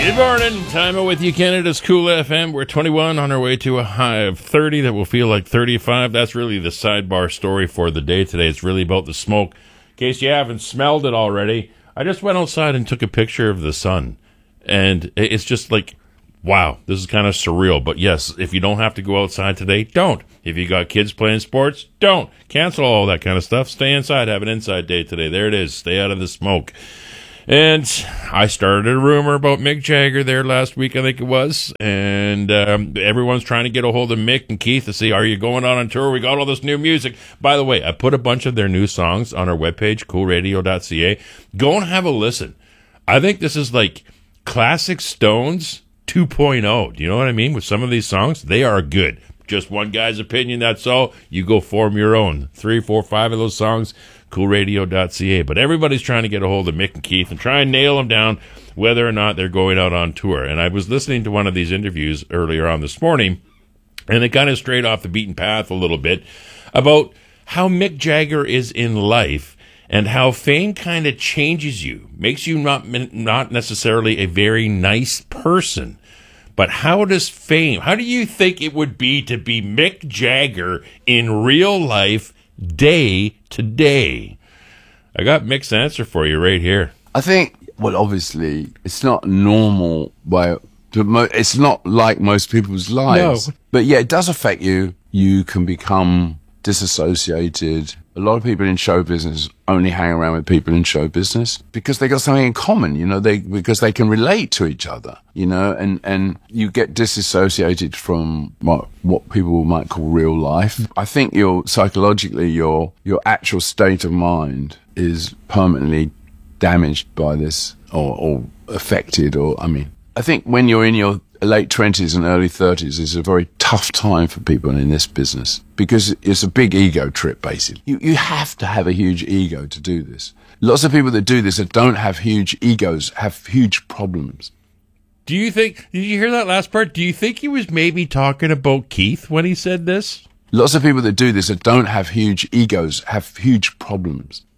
Good morning. Time with you, Canada's Cool FM. We're 21 on our way to a high of 30 that will feel like 35. That's really the sidebar story for the day today. It's really about the smoke. In case you haven't smelled it already, I just went outside and took a picture of the sun. And it's just like, wow, this is kind of surreal. But yes, if you don't have to go outside today, don't. If you got kids playing sports, don't. Cancel all that kind of stuff. Stay inside. Have an inside day today. There it is. Stay out of the smoke. And I started a rumor about Mick Jagger there last week, I think it was. And everyone's trying to get a hold of Mick and Keith to see, are you going on tour? We got all this new music. By the way, I put a bunch of their new songs on our webpage, coolradio.ca. Go and have a listen. I think this is like classic Stones 2.0. Do you know what I mean? With some of these songs, they are good. Just one guy's opinion, that's all. You go form your own. 3, 4, 5 of those songs, coolradio.ca. But everybody's trying to get a hold of Mick and Keith and try and nail them down whether or not they're going out on tour. And I was listening to one of these interviews earlier on this morning, and it kind of strayed off the beaten path a little bit about how Mick Jagger is in life and how fame kind of changes you, makes you not necessarily a very nice person. But how do you think it would be to be Mick Jagger in real life day to day? I got Mick's answer for you right here. I think, well, obviously, it's not normal way. It's not like most people's lives. No. But yeah, it does affect you. You can become disassociated. A lot of people in show business only hang around with people in show business because they got something in common, because they can relate to each other, and you get disassociated from what people might call real life. I think psychologically your actual state of mind is permanently damaged by this or affected, I think when you're in your late 20s and early 30s is a very tough time for people in this business because it's a big ego trip, basically. You have to have a huge ego to do this. Lots of people that do this that don't have huge egos have huge problems. Did you hear that last part? Do you think he was maybe talking about Keith when he said this? Lots of people that do this that don't have huge egos have huge problems.